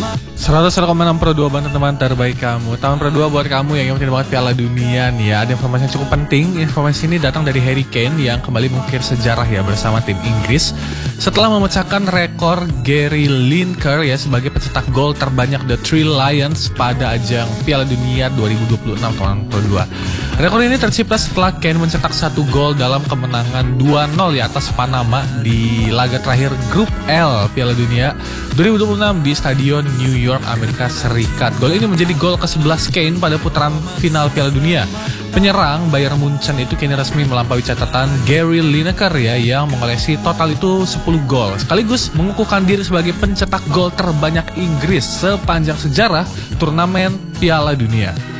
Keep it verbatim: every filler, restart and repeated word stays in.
seratus satu koma enam Pro dua Banten teman terbaik kamu. Tahun Pro dua buat kamu yang ingin banget Piala Dunia nih ya. Ada informasi yang cukup penting. Informasi ini datang dari Harry Kane yang kembali mengukir sejarah ya bersama tim Inggris setelah memecahkan rekor Gary Lineker ya sebagai pencetak gol terbanyak The Three Lions pada ajang Piala Dunia dua ribu dua puluh enam tahun Pro dua. Rekor ini tercipta setelah Kane mencetak satu gol dalam kemenangan dua nol ya atas Panama di laga terakhir grup L Piala Dunia dua ribu dua puluh enam di Stadion New York, Amerika Serikat. Gol ini menjadi gol ke sebelas Kane pada putaran final Piala Dunia. Penyerang Bayern Munchen itu kini resmi melampaui catatan Gary Lineker ya yang mengoleksi total itu sepuluh gol. Sekaligus mengukuhkan diri sebagai pencetak gol terbanyak Inggris sepanjang sejarah turnamen Piala Dunia.